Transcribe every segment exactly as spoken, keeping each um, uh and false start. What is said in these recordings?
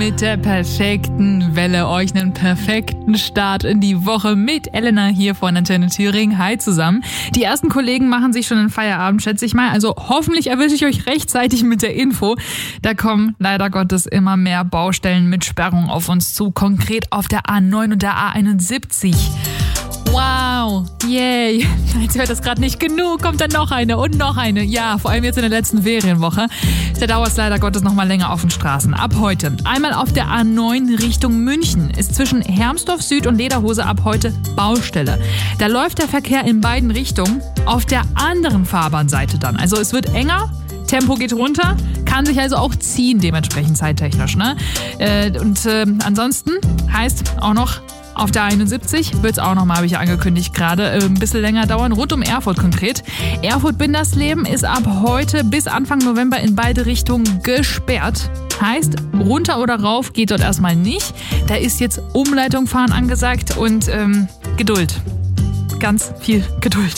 Mit der perfekten Welle euch einen perfekten Start in die Woche mit Elena hier von Antenne Thüringen. Hi zusammen. Die ersten Kollegen machen sich schon einen Feierabend, schätze ich mal. Also hoffentlich erwische ich euch rechtzeitig mit der Info. Da kommen leider Gottes immer mehr Baustellen mit Sperrung auf uns zu. Konkret auf der A neun und der A einundsiebzig. Wow, yay. Jetzt hört das gerade nicht genug, kommt dann noch eine und noch eine. Ja, vor allem jetzt in der letzten Ferienwoche. Da dauert es leider Gottes noch mal länger auf den Straßen. Ab heute einmal auf der A neun Richtung München ist zwischen Hermsdorf Süd und Lederhose ab heute Baustelle. Da läuft der Verkehr in beiden Richtungen, auf der anderen Fahrbahnseite dann. Also es wird enger. Tempo geht runter, kann sich also auch ziehen, dementsprechend zeittechnisch. Ne? Äh, und äh, ansonsten heißt auch noch, auf der einundsiebzig wird es auch nochmal, habe ich ja angekündigt gerade, äh, ein bisschen länger dauern, rund um Erfurt konkret. Erfurt-Bindersleben ist ab heute bis Anfang November in beide Richtungen gesperrt. Heißt, runter oder rauf geht dort erstmal nicht. Da ist jetzt Umleitung fahren angesagt und ähm, Geduld. Ganz viel Geduld.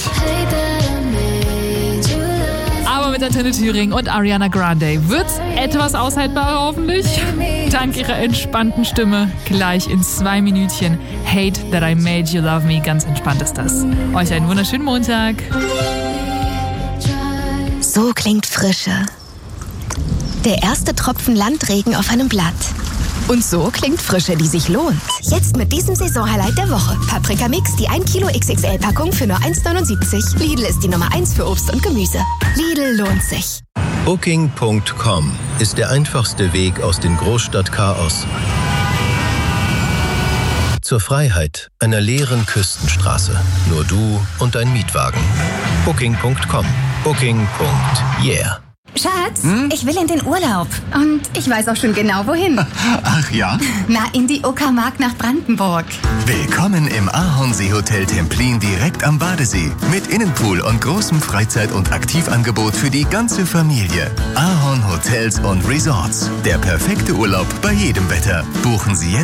Mit Antenne Thüringen und Ariana Grande wird's etwas aushaltbarer hoffentlich. Dank ihrer entspannten Stimme gleich in zwei Minütchen. Hate That I Made You Love Me, ganz entspannt ist das. Euch einen wunderschönen Montag. So klingt Frische. Der erste Tropfen Landregen auf einem Blatt. Und so klingt Frische, die sich lohnt. Jetzt mit diesem Saisonhighlight der Woche. Paprika Mix, die ein Kilo X X L-Packung für nur eins neunundsiebzig. Lidl ist die Nummer eins für Obst und Gemüse. Lidl lohnt sich. Booking Punkt com ist der einfachste Weg aus dem Großstadtchaos zur Freiheit einer leeren Küstenstraße. Nur du und dein Mietwagen. Booking Punkt com. Booking. Yeah. Schatz, hm? Ich will in den Urlaub. Und ich weiß auch schon genau, wohin. Ach ja? Na, in die Uckermark nach Brandenburg. Willkommen im Ahornsee-Hotel Templin direkt am Badesee. Mit Innenpool und großem Freizeit- und Aktivangebot für die ganze Familie. Ahorn Hotels und Resorts. Der perfekte Urlaub bei jedem Wetter. Buchen Sie jetzt